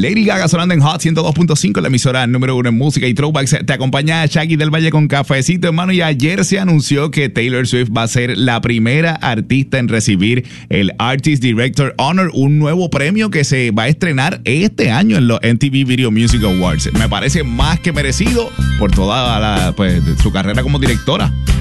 Lady Gaga sonando en Hot 102.5, la emisora número 1 en música y throwbacks. Te acompaña Shaggy del Valle con cafecito, hermano. Y ayer se anunció que Taylor Swift va a ser la primera artista en recibir el Artist Director Honor, un nuevo premio que se va a estrenar este año en los MTV Video Music Awards. Me parece más que merecido por toda su carrera como directora.